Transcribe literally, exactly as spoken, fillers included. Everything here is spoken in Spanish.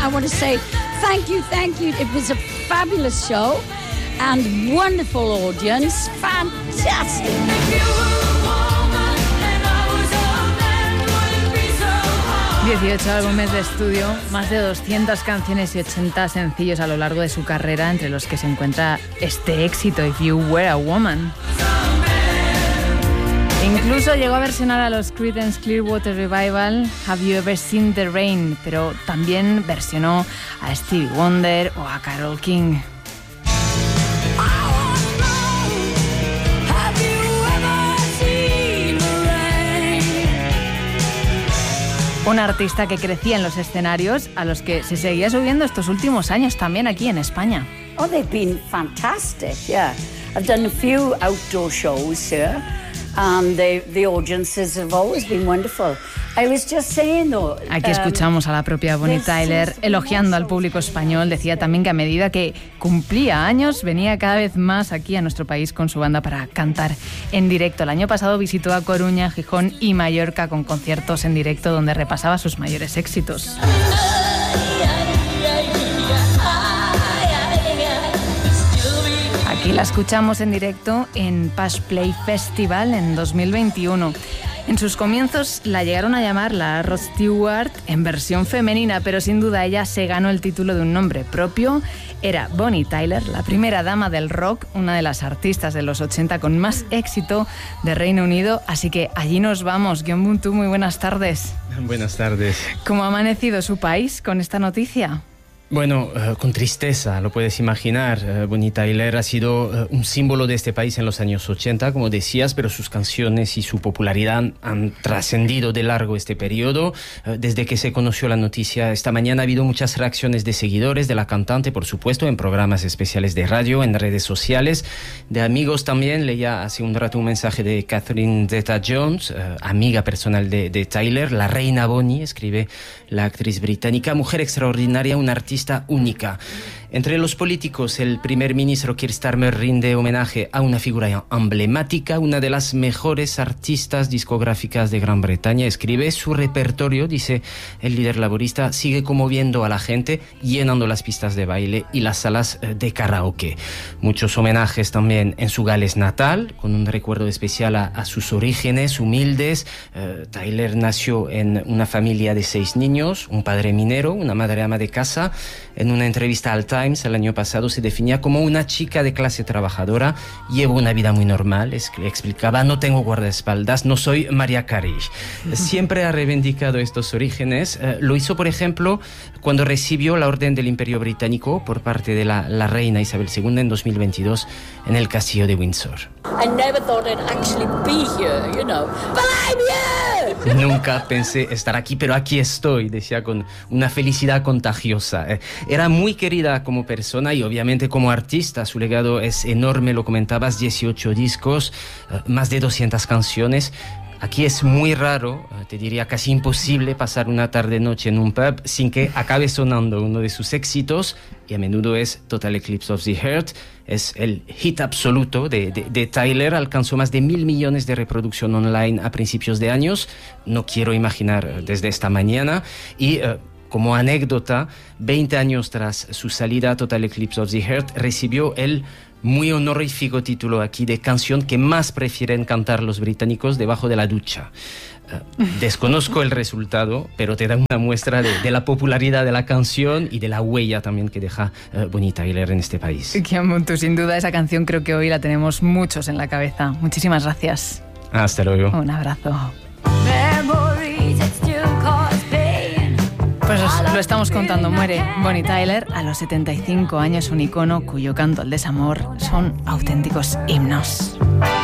I want to say thank you, thank you. It was a fabulous show and wonderful audience. Fantastic. dieciocho álbumes de estudio, más de doscientas canciones y ochenta sencillos a lo largo de su carrera, entre los que se encuentra este éxito, If You Were a Woman. Incluso llegó a versionar a los Creedence Clearwater Revival, Have You Ever Seen the Rain, pero también versionó a Stevie Wonder o a Carole King. Un artista que crecía en los escenarios, a los que se seguía subiendo estos últimos años también aquí en España. Oh, they've been fantastic, yeah. I've done a few outdoor shows here, and the, the audiences have always been wonderful. I was just saying, though, Aquí escuchamos a la propia Bonnie Tyler elogiando al público español. Decía también que a medida que cumplía años venía cada vez más aquí a nuestro país con su banda para cantar en directo. El año pasado visitó a Coruña, Gijón y Mallorca con conciertos en directo donde repasaba sus mayores éxitos. Aquí la escuchamos en directo en Pash Play Festival en dos mil veintiuno. En sus comienzos la llegaron a llamar la Rod Stewart en versión femenina, pero sin duda ella se ganó el título de un nombre propio. Era Bonnie Tyler, la primera dama del rock, una de las artistas de los ochenta con más éxito de Reino Unido. Así que allí nos vamos. Guion Buntu, muy buenas tardes. Buenas tardes. ¿Cómo ha amanecido su país con esta noticia? Bueno, uh, con tristeza, lo puedes imaginar. Uh, Bonnie Tyler ha sido uh, un símbolo de este país en los años ochenta, como decías, pero sus canciones y su popularidad han, han trascendido de largo este periodo. Uh, desde que se conoció la noticia esta mañana ha habido muchas reacciones de seguidores de la cantante, por supuesto, en programas especiales de radio, en redes sociales, de amigos también. Leía hace un rato un mensaje de Catherine Zeta-Jones, uh, amiga personal de, de Tyler, la reina Bonnie, escribe la actriz británica, mujer extraordinaria, una artista única. Entre los políticos, el primer ministro Keir Starmer rinde homenaje a una figura emblemática, una de las mejores artistas discográficas de Gran Bretaña. Escribe su repertorio, dice el líder laborista, sigue conmoviendo a la gente, llenando las pistas de baile y las salas de karaoke. Muchos homenajes también en su Gales natal, con un recuerdo especial a, a sus orígenes humildes. Uh, Tyler nació en una familia de seis niños, un padre minero, una madre ama de casa. En una entrevista al Times el año pasado se definía como una chica de clase trabajadora. Llevo una vida muy normal, es que explicaba, no tengo guardaespaldas, no soy Mariah Carey. Siempre ha reivindicado estos orígenes. Eh, lo hizo, por ejemplo, cuando recibió la Orden del Imperio Británico por parte de la, la reina Isabel segunda en dos mil veintidós en el castillo de Windsor. I never thought I'd actually be here, you know, but I'm here. Nunca pensé estar aquí, pero aquí estoy, decía con una felicidad contagiosa. Era muy querida como persona y obviamente como artista. Su legado es enorme, lo comentabas, dieciocho discos, más de doscientas canciones. Aquí es muy raro, te diría casi imposible, pasar una tarde-noche en un pub sin que acabe sonando uno de sus éxitos, y a menudo es Total Eclipse of the Heart. Es el hit absoluto de, de, de Tyler, alcanzó más de mil millones de reproducción online a principios de años. No quiero imaginar desde esta mañana. Y uh, como anécdota, veinte años tras su salida, Total Eclipse of the Heart recibió el muy honorífico título aquí de canción que más prefieren cantar los británicos debajo de la ducha. Uh, desconozco el resultado, pero te da una muestra de, de la popularidad de la canción y de la huella también que deja uh, Bonnie Tyler en este país. Guion Buntu, sin duda esa canción creo que hoy la tenemos muchos en la cabeza. Muchísimas gracias. Hasta luego. Un abrazo. Pues os lo estamos contando, muere Bonnie Tyler a los setenta y cinco años, un icono cuyo canto al desamor son auténticos himnos.